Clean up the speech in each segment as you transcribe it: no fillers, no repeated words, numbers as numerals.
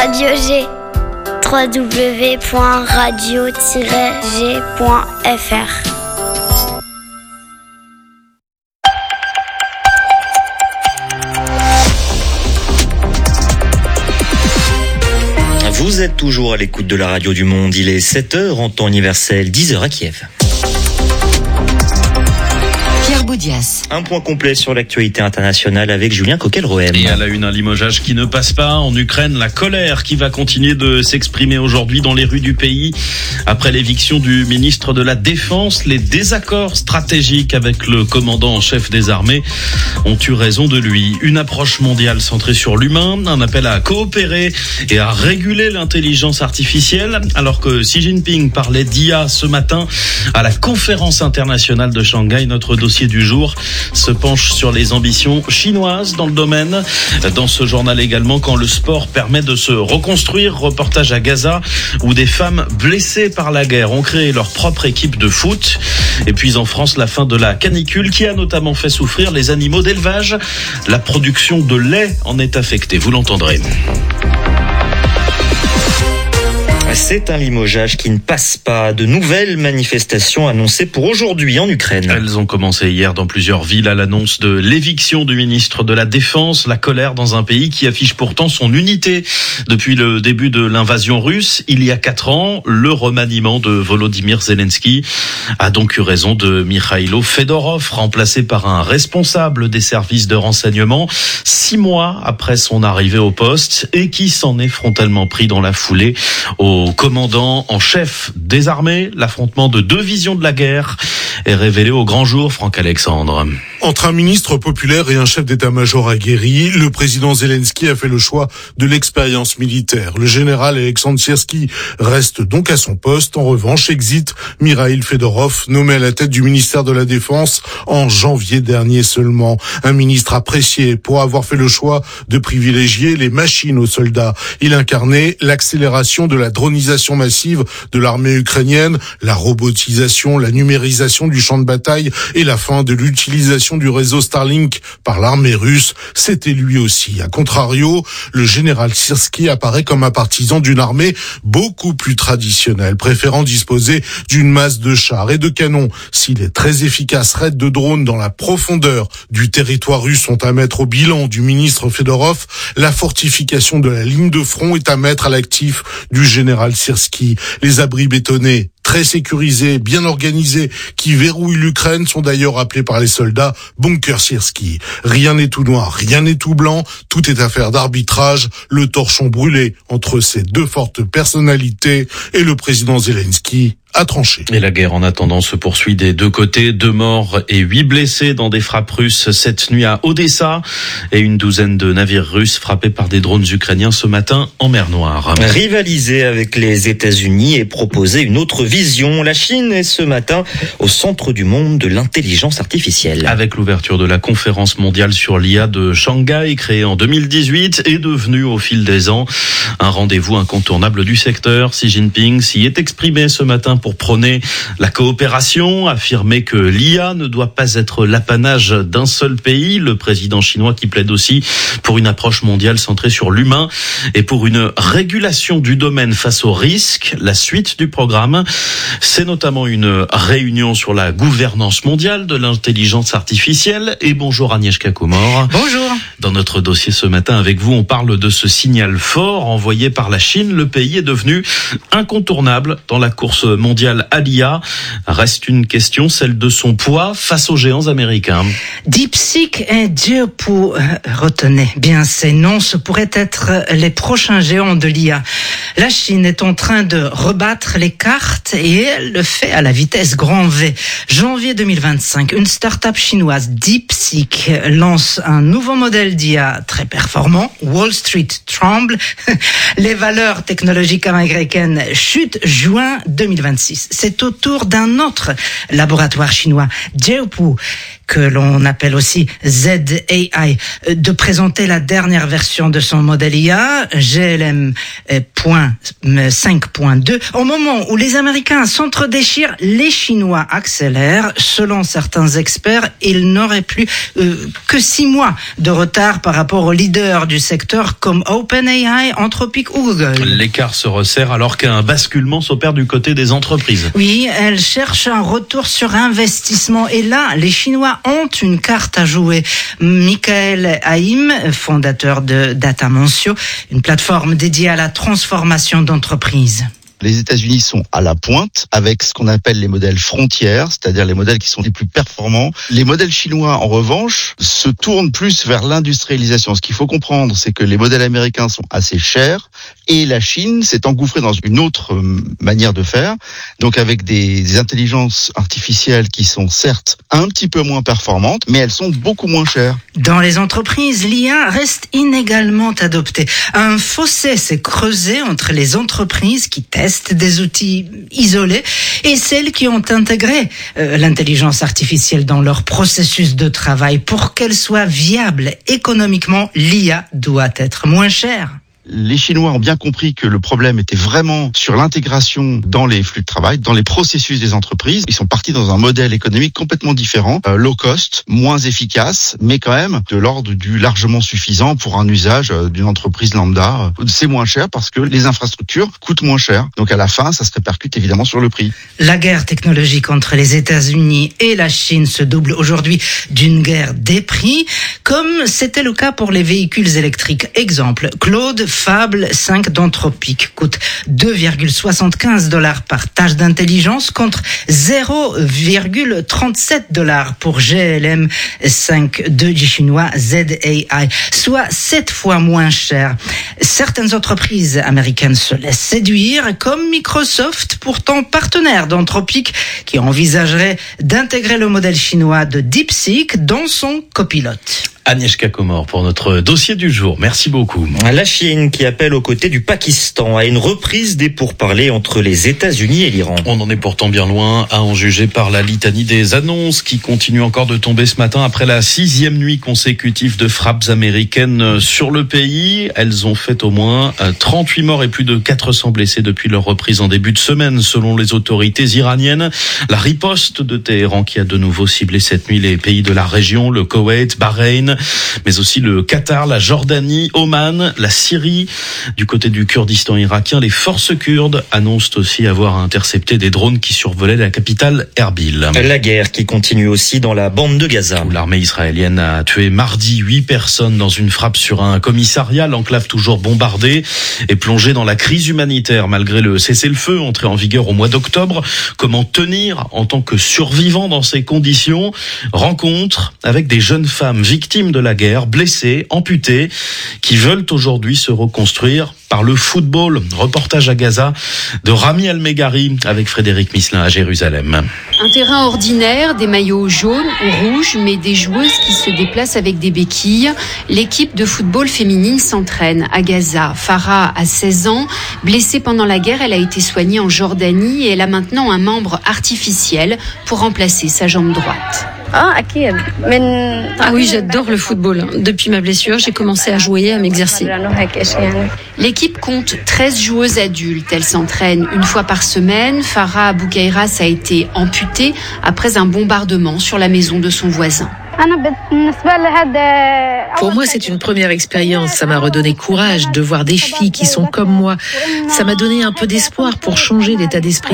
Radio G. www.radio-g.fr. Vous êtes toujours à l'écoute de la radio du monde. Il est 7h en temps universel, 10h à Kiev. Boudias. Un point complet sur l'actualité internationale avec Julien Coquel-Rohem. Et à la une, un limogeage qui ne passe pas. En Ukraine, la colère qui va continuer de s'exprimer aujourd'hui dans les rues du pays. Après l'éviction du ministre de la Défense, les désaccords stratégiques avec le commandant en chef des armées ont eu raison de lui. Une approche mondiale centrée sur l'humain, un appel à coopérer et à réguler l'intelligence artificielle, alors que Xi Jinping parlait d'IA ce matin à la conférence internationale de Shanghai. Notre dossier du jour se penche sur les ambitions chinoises dans le domaine. Dans ce journal également, quand le sport permet de se reconstruire, reportage à Gaza où des femmes blessées par la guerre ont créé leur propre équipe de foot. Et puis en France, la fin de la canicule qui a notamment fait souffrir les animaux d'élevage. La production de lait en est affectée, vous l'entendrez. C'est un limogeage qui ne passe pas. De nouvelles manifestations annoncées pour aujourd'hui en Ukraine. Elles ont commencé hier dans plusieurs villes à l'annonce de l'éviction du ministre de la Défense. La colère dans un pays qui affiche pourtant son unité depuis le début de l'invasion russe. Il y a 4 ans, le remaniement de Volodymyr Zelensky a donc eu raison de Mikhailo Fedorov, remplacé par un responsable des services de renseignement 6 mois après son arrivée au poste et qui s'en est frontalement pris dans la foulée au commandant en chef des armées. L'affrontement de 2 visions de la guerre est révélé au grand jour, Franck Alexandre. Entre un ministre populaire et un chef d'état-major aguerri, le président Zelensky a fait le choix de l'expérience militaire. Le général Alexandre Syrski reste donc à son poste. En revanche, exit Mikhail Fedorov, nommé à la tête du ministère de la Défense en janvier dernier seulement. Un ministre apprécié pour avoir fait le choix de privilégier les machines aux soldats. Il incarnait l'accélération de la dronisation massive de l'armée ukrainienne, la robotisation, la numérisation du champ de bataille et la fin de l'utilisation du réseau Starlink par l'armée russe. C'était lui aussi. A contrario, le général Syrski apparaît comme un partisan d'une armée beaucoup plus traditionnelle, préférant disposer d'une masse de chars et de canons. Si les très efficaces raids de drones dans la profondeur du territoire russe sont à mettre au bilan du ministre Fedorov, la fortification de la ligne de front est à mettre à l'actif du général Syrski. Les abris bétonnés, très sécurisés, bien organisés, qui verrouillent l'Ukraine sont d'ailleurs appelés par les soldats bunker Syrski. Rien n'est tout noir, rien n'est tout blanc, tout est affaire d'arbitrage, le torchon brûlé entre ces 2 fortes personnalités et le président Zelensky a tranché. Et la guerre en attendant se poursuit des 2 côtés. 2 morts et 8 blessés dans des frappes russes cette nuit à Odessa et une douzaine de navires russes frappés par des drones ukrainiens ce matin en mer Noire. Rivaliser avec les États-Unis et proposer une autre vision. La Chine est ce matin au centre du monde de l'intelligence artificielle. Avec l'ouverture de la conférence mondiale sur l'IA de Shanghai, créée en 2018, est devenue au fil des ans un rendez-vous incontournable du secteur. Xi Jinping s'y est exprimé ce matin pour prôner la coopération, affirmer que l'IA ne doit pas être l'apanage d'un seul pays. Le président chinois qui plaide aussi pour une approche mondiale centrée sur l'humain et pour une régulation du domaine face aux risques. La suite du programme, c'est notamment une réunion sur la gouvernance mondiale de l'intelligence artificielle. Et bonjour Agnieszka Kumor. Bonjour. Dans notre dossier ce matin avec vous, on parle de ce signal fort envoyé par la Chine. Le pays est devenu incontournable dans la course mondiale à l'IA. Reste une question, celle de son poids face aux géants américains. DeepSeek et Zhipu, retenez bien ces noms, ce pourraient être les prochains géants de l'IA. La Chine est en train de rebattre les cartes et elle le fait à la vitesse grand V. Janvier 2025, une start-up chinoise, DeepSeek, lance un nouveau modèle d'IA très performant. Wall Street tremble. Les valeurs technologiques américaines chutent juin 2026. C'est au tour d'un autre laboratoire chinois, Zhipu, que l'on appelle aussi ZAI, de présenter la dernière version de son modèle IA, GLM.5.2. Au moment où les Américains s'entre-déchirent, les Chinois accélèrent. Selon certains experts, ils n'auraient plus que 6 mois de retard par rapport aux leaders du secteur comme OpenAI, Anthropic ou Google. L'écart se resserre alors qu'un basculement s'opère du côté des entreprises. Oui, elles cherchent un retour sur investissement et là, les Chinois ont une carte à jouer. Michael Haïm, fondateur de Datamentio, une plateforme dédiée à la transformation d'entreprises. Les États-Unis sont à la pointe avec ce qu'on appelle les modèles frontières, c'est-à-dire les modèles qui sont les plus performants. Les modèles chinois, en revanche, se tournent plus vers l'industrialisation. Ce qu'il faut comprendre, c'est que les modèles américains sont assez chers et la Chine s'est engouffrée dans une autre manière de faire, donc avec des intelligences artificielles qui sont certes un petit peu moins performantes, mais elles sont beaucoup moins chères. Dans les entreprises, l'IA reste inégalement adoptée. Un fossé s'est creusé entre les entreprises qui testent des outils isolés et celles qui ont intégré l'intelligence artificielle dans leur processus de travail. Pour qu'elle soit viable économiquement, l'IA doit être moins chère. Les Chinois ont bien compris que le problème était vraiment sur l'intégration dans les flux de travail, dans les processus des entreprises. Ils sont partis dans un modèle économique complètement différent, low cost, moins efficace, mais quand même de l'ordre du largement suffisant pour un usage d'une entreprise lambda. C'est moins cher parce que les infrastructures coûtent moins cher. Donc à la fin, ça se répercute évidemment sur le prix. La guerre technologique entre les États-Unis et la Chine se double aujourd'hui d'une guerre des prix, comme c'était le cas pour les véhicules électriques. Exemple, Claude Fable 5 d'Anthropic coûte $2,75 par tâche d'intelligence contre $0,37 pour GLM 5.2 du chinois ZAI, soit 7 fois moins cher. Certaines entreprises américaines se laissent séduire, comme Microsoft, pourtant partenaire d'Anthropic, qui envisagerait d'intégrer le modèle chinois de DeepSeek dans son copilote. Agnieszka Komor pour notre dossier du jour. Merci beaucoup. La Chine qui appelle aux côtés du Pakistan à une reprise des pourparlers entre les États-Unis et l'Iran. On en est pourtant bien loin, à en juger par la litanie des annonces qui continuent encore de tomber ce matin après la 6e nuit consécutive de frappes américaines sur le pays. Elles ont fait au moins 38 morts et plus de 400 blessés depuis leur reprise en début de semaine, selon les autorités iraniennes. La riposte de Téhéran qui a de nouveau ciblé cette nuit les pays de la région, le Koweït, Bahreïn, mais aussi le Qatar, la Jordanie, Oman, la Syrie. Du côté du Kurdistan irakien, les forces kurdes annoncent aussi avoir intercepté des drones qui survolaient la capitale Erbil. La guerre qui continue aussi dans la bande de Gaza. L'armée israélienne a tué mardi 8 personnes dans une frappe sur un commissariat. L'enclave toujours bombardée et plongée dans la crise humanitaire malgré le cessez-le-feu entré en vigueur au mois d'octobre. Comment tenir en tant que survivant dans ces conditions? Rencontre avec des jeunes femmes victimes de la guerre, blessés, amputés, qui veulent aujourd'hui se reconstruire par le football. Reportage à Gaza de Rami Al-Meghari avec Frédéric Misselin à Jérusalem. Un terrain ordinaire, des maillots jaunes ou rouges, mais des joueuses qui se déplacent avec des béquilles. L'équipe de football féminine s'entraîne à Gaza. Farah a 16 ans. Blessée pendant la guerre, elle a été soignée en Jordanie et elle a maintenant un membre artificiel pour remplacer sa jambe droite. Ah oui, j'adore le football. Depuis ma blessure, j'ai commencé à jouer, à m'exercer. L'équipe compte 13 joueuses adultes. Elle s'entraîne une fois par semaine. Farah Boukairas a été amputée après un bombardement sur la maison de son voisin. Pour moi, c'est une première expérience. Ça m'a redonné courage de voir des filles qui sont comme moi. Ça m'a donné un peu d'espoir pour changer d'état d'esprit.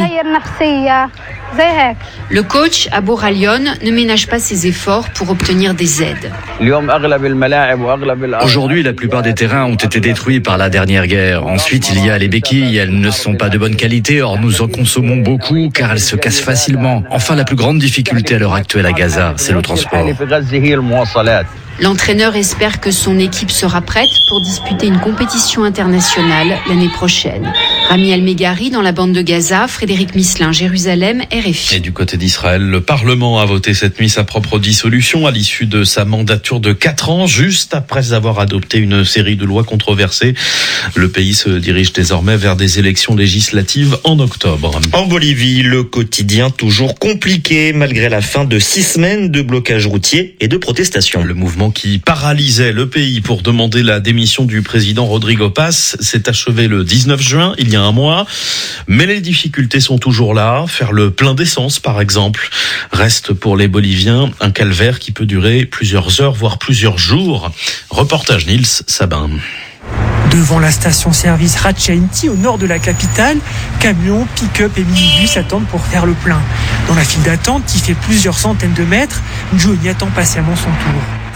Le coach, Abou Ralion, ne ménage pas ses efforts pour obtenir des aides. Aujourd'hui, la plupart des terrains ont été détruits par la dernière guerre. Ensuite, il y a les béquilles. Elles ne sont pas de bonne qualité. Or, nous en consommons beaucoup car elles se cassent facilement. Enfin, la plus grande difficulté à l'heure actuelle à Gaza, c'est le transport. L'entraîneur espère que son équipe sera prête pour disputer une compétition internationale l'année prochaine. Rami El-Megari dans la bande de Gaza, Frédéric Misselin, Jérusalem, RFI. Et du côté d'Israël, le Parlement a voté cette nuit sa propre dissolution à l'issue de sa mandature de 4 ans, juste après avoir adopté une série de lois controversées. Le pays se dirige désormais vers des élections législatives en octobre. En Bolivie, le quotidien toujours compliqué malgré la fin de 6 semaines de blocage routier et de protestations. Le mouvement qui paralysait le pays pour demander la démission du président Rodrigo Paz s'est achevé le 19 juin, il y a un mois. Mais les difficultés sont toujours là. Faire le plein d'essence, par exemple, reste pour les Boliviens un calvaire qui peut durer plusieurs heures, voire plusieurs jours. Reportage Nils Sabin. Devant la station-service Ratchainti, au nord de la capitale, camions, pick-up et minibus attendent pour faire le plein. Dans la file d'attente, qui fait plusieurs centaines de mètres, Johnny attend patiemment son tour.